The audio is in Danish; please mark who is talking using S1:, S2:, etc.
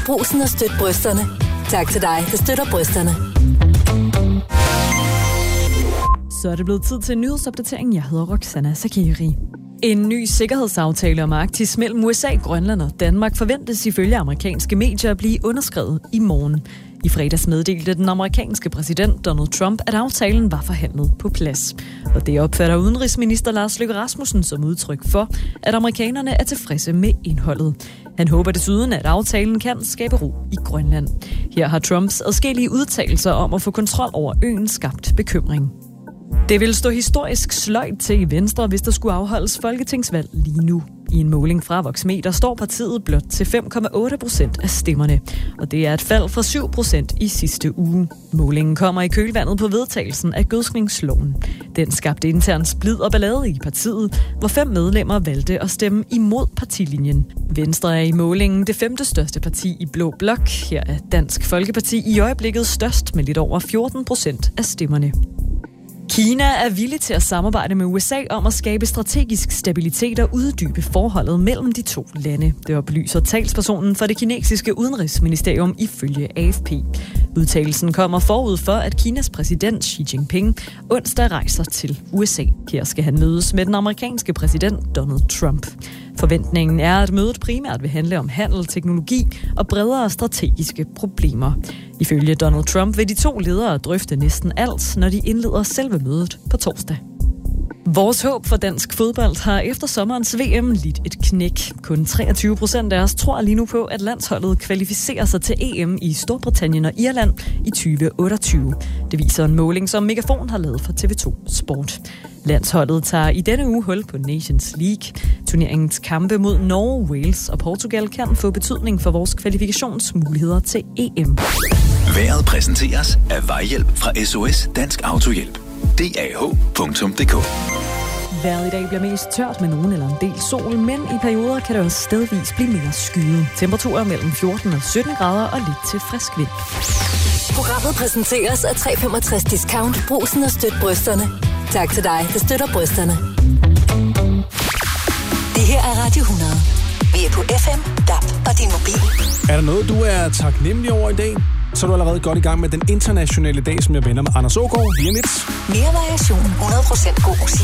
S1: Brugsen og støt brysterne. Tak til dig, der støtter brysterne.
S2: Så er det blevet tid til en nyhedsopdatering. Jeg hedder Roxana Sakiri. En ny sikkerhedsaftale om Arktis mellem USA, Grønland og Danmark forventes ifølge amerikanske medier at blive underskrevet i morgen. I fredags meddelte den amerikanske præsident Donald Trump, at aftalen var forhandlet på plads. Og det opfatter udenrigsminister Lars Løkke Rasmussen som udtryk for, at amerikanerne er tilfredse med indholdet. Han håber desuden, at aftalen kan skabe ro i Grønland. Her har Trumps adskillige udtalelser om at få kontrol over øen skabt bekymring. Det vil stå historisk sløjt til i Venstre, hvis der skulle afholdes folketingsvalg lige nu. I en måling fra Voxmeter står partiet blot til 5,8% af stemmerne, og det er et fald fra 7% i sidste uge. Målingen kommer i kølvandet på vedtagelsen af gødskningsloven. Den skabte intern splid og ballade i partiet, hvor 5 medlemmer valgte at stemme imod partilinjen. Venstre er i målingen det 5. største parti i Blå Blok. Her er Dansk Folkeparti i øjeblikket størst med lidt over 14% af stemmerne. Kina er villig til at samarbejde med USA om at skabe strategisk stabilitet og uddybe forholdet mellem de to lande. Det oplyser talspersonen for det kinesiske udenrigsministerium ifølge AFP. Udtalelsen kommer forud for, at Kinas præsident Xi Jinping onsdag rejser til USA. Her skal han mødes med den amerikanske præsident Donald Trump. Forventningen er, at mødet primært vil handle om handel, teknologi og bredere strategiske problemer. Ifølge Donald Trump vil de to ledere drøfte næsten alt, når de indleder selve mødet på torsdag. Vores håb for dansk fodbold har efter sommerens VM lidt et knæk. Kun 23% af os tror lige nu på, at landsholdet kvalificerer sig til EM i Storbritannien og Irland i 2028. Det viser en måling, som Megafon har lavet for TV2 Sport. Landsholdet tager i denne uge hul på Nations League. Turneringens kampe mod Norge, Wales og Portugal kan få betydning for vores kvalifikationsmuligheder til EM.
S3: Vejret præsenteres af Vejhjælp fra SOS Dansk Autohjælp. DAH.dk.
S2: Vejret i dag bliver mest tørt med nogen eller en del sol, men i perioder kan det også stedvis blive mere skyet. Temperaturer mellem 14 og 17 grader og lidt til frisk vind.
S1: Programmet præsenteres af 365 Discount. Brugsen og støt brysterne. Tak til dig, der støtter brysterne. Det her er Radio 100. Vi er på FM, DAB og din mobil.
S4: Er der noget, du er taknemmelig over i dag? Så er du allerede godt i gang med den internationale dag, som jeg vender med Anders Ågaard lige om lidt.
S1: Mere variation, 100% god musik.